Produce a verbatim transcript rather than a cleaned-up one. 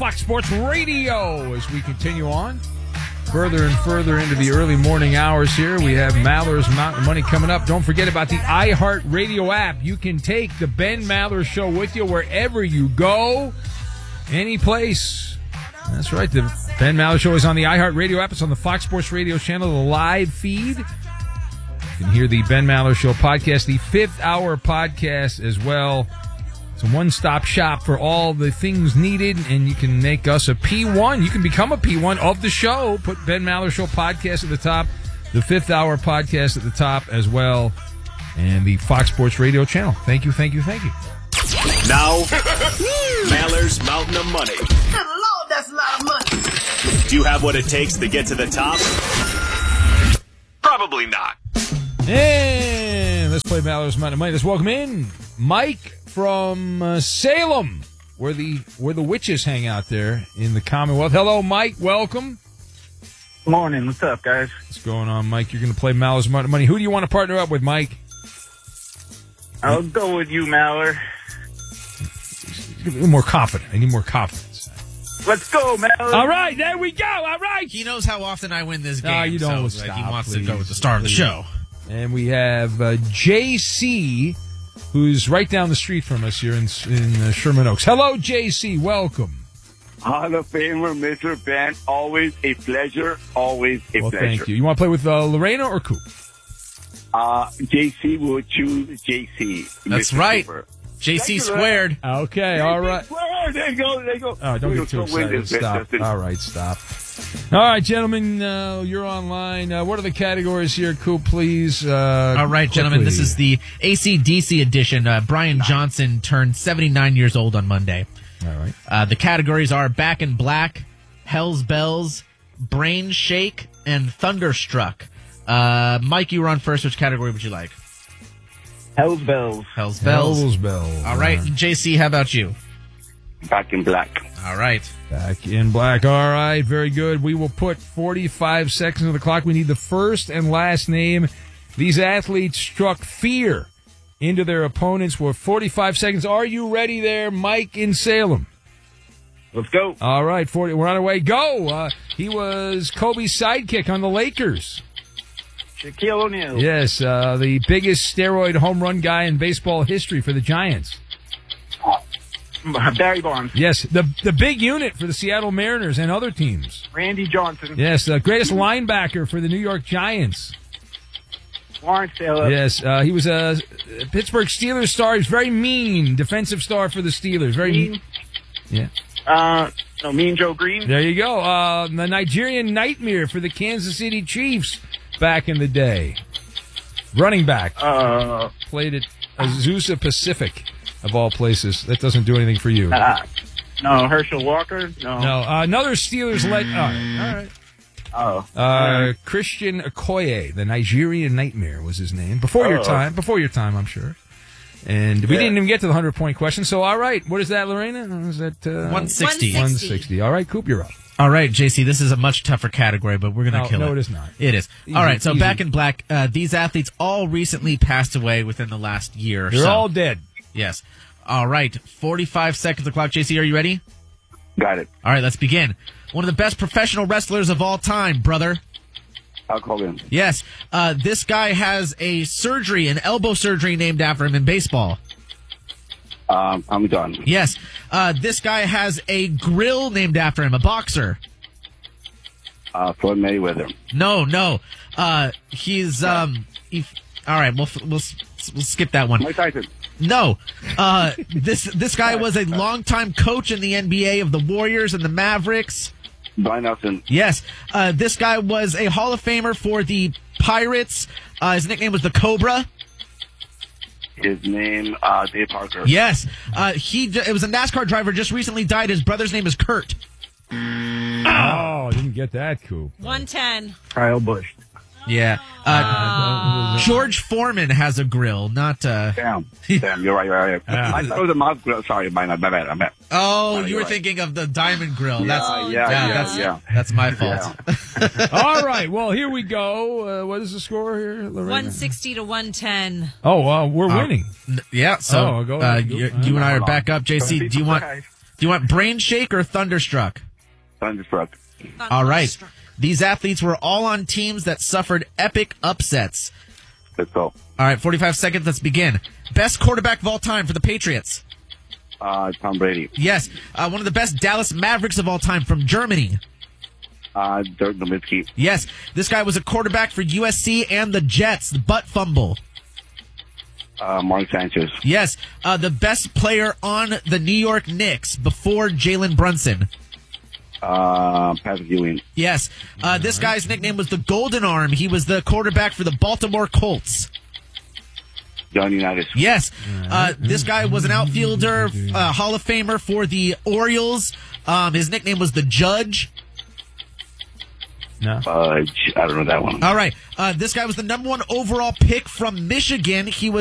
Fox Sports Radio as we continue on further and further into the early morning hours here. We have Maller's Mountain Money coming up. Don't forget about the iHeartRadio app. You can take the Ben Maller Show with you wherever you go, any place. That's right. The Ben Maller Show is on the iHeartRadio app. It's on the Fox Sports Radio channel, the live feed. You can hear the Ben Maller Show podcast, the fifth hour podcast as well. It's a one-stop shop for all the things needed, and you can make us a P one. You can become a P one of the show. Put Ben Maller Show podcast at the top, the fifth hour podcast at the top as well, and the Fox Sports Radio channel. Thank you, thank you, thank you. Now, Maller's Mountain of Money. Good Lord, that's a lot of money. Do you have what it takes to get to the top? Probably not. And let's play Maller's Mountain of Money. Let's welcome in Mike from uh, Salem, where the where the witches hang out there in the Commonwealth. Hello, Mike. Welcome. Morning. What's up, guys? What's going on, Mike? You're going to play Maller's Mountain of Money. Who do you want to partner up with, Mike? I'll go with you, Maller. A little more confident. I need more confidence. Let's go, Maller. All right, there we go. All right. He knows how often I win this game. No, you don't. so Stop, like, he wants please, to go with the star please. of the show. And we have uh, J C, who's right down the street from us here in, in uh, Sherman Oaks. Hello, J C. Welcome. Hall of Famer, Mister Ben. Always a pleasure. Always a Well, pleasure. thank you. You want to play with uh, Lorena or Coop? Uh, J C will choose J C. That's Mister right. Cooper. J C Thank you, squared. Okay, all right. Well, there you go. There you go. Oh, don't We'll get too still win excited. this bit, Stop. Justin. All right, stop. All right, gentlemen, uh, you're online. Uh, what are the categories here, Coop, please? Uh, All right, gentlemen, this quickly. is the A C D C edition. Uh, Brian Johnson turned seventy-nine years old on Monday. All right. Uh, the categories are Back in Black, Hell's Bells, Brain Shake, and Thunderstruck. Uh, Mike, you were on first. Which category would you like? Hell's Bells. Hell's Bells. Hell's Bells. All right, J C, how about you? Back in Black. All right. Back in Black. All right, very good. We will put forty-five seconds on the clock. We need the first and last name. These athletes struck fear into their opponents with forty-five seconds. Are you ready there, Mike in Salem? Let's go. All right, forty. We're on our way. Go. Uh, he was Kobe's sidekick on the Lakers. Shaquille O'Neal. Yes, uh, the biggest steroid home run guy in baseball history for the Giants. Barry Bonds. Yes, the the big unit for the Seattle Mariners and other teams. Randy Johnson. Yes, the greatest linebacker for the New York Giants. Lawrence Taylor. Yes, uh, he was a Pittsburgh Steelers star. He's very mean defensive star for the Steelers. Very Mean. Yeah. Uh, no, Mean Joe Green. There you go. Uh, the Nigerian Nightmare for the Kansas City Chiefs back in the day. Running back. Uh, Played at Azusa Pacific, of all places. That doesn't do anything for you. uh, no, Herschel Walker. No. No, uh, another Steelers let. All right. All right. Oh. Uh, Christian Okoye, the Nigerian Nightmare was his name. Before your Oh. time. Before your time, I'm sure. And we Yeah. didn't even get to the hundred-point question. So, all right. What is that, Lorena? Is that uh, one sixty. one sixty. All right, Coop, you're up. All right, J C, this is a much tougher category, but we're going to No, kill no, it. it is not. It is. Easy, all right, so easy. Back in Black, uh, these athletes all recently passed away within the last year or They're so. all dead. Yes. All right, forty-five seconds the clock. J C, are you ready? Got it. All right, let's begin. One of the best professional wrestlers of all time, brother. I'll call in. Yes. Uh, this guy has a surgery, an elbow surgery named after him in baseball. Um, I'm done. Yes. Uh, this guy has a grill named after him, a boxer. Uh, Floyd Mayweather. No, no. Uh, he's, um, he, all right, we'll, we'll, we'll skip that one. Mike Tyson. No. Uh, this, this guy was a longtime coach in the N B A of the Warriors and the Mavericks. Brian Nelson. Yes. Uh, this guy was a Hall of Famer for the Pirates. Uh, his nickname was the Cobra. His name, uh, Dave Parker. Yes. Uh, he, it was a NASCAR driver, just recently died. His brother's name is Kurt. Oh, I didn't get that, Coop. one ten. Kyle Busch. Yeah. Uh, George Foreman has a grill, not, uh, Damn. Damn, you're right, you're right. Ah. I thought it was a mouse grill. Sorry, my, my bad, my bad. oh, No, you you're were right. thinking of the Diamond Grill. Yeah, That's, yeah, yeah, that's, yeah. that's my fault. All right. Well, here we go. Uh, what is the score here, Lorena? one sixty to one ten. Oh, uh, we're Uh, winning. N- Yeah, so Oh, go uh, ahead. you, Go- you and I are Hold on. back up. J C, Don't be do you want surprised. Do you want Brain Shake or Thunderstruck? Thunderstruck. All right. These athletes were all on teams that suffered epic upsets. Let's go. All right, forty-five seconds. Let's begin. Best quarterback of all time for the Patriots. Uh, Tom Brady. Yes. Uh, one of the best Dallas Mavericks of all time from Germany. Uh, Dirk Nowitzki. Yes. This guy was a quarterback for U S C and the Jets. The butt fumble. Uh, Mark Sanchez. Yes. Uh, the best player on the New York Knicks before Jalen Brunson. Uh, Patrick Ewing. Yes. Uh, this guy's nickname was the Golden Arm. He was the quarterback for the Baltimore Colts. John Unitas. Yes. Uh, this guy was an outfielder, uh, Hall of Famer for the Orioles. Um, his nickname was the Judge. No. Uh, I don't know that one. All right. Uh, this guy was the number one overall pick from Michigan. He was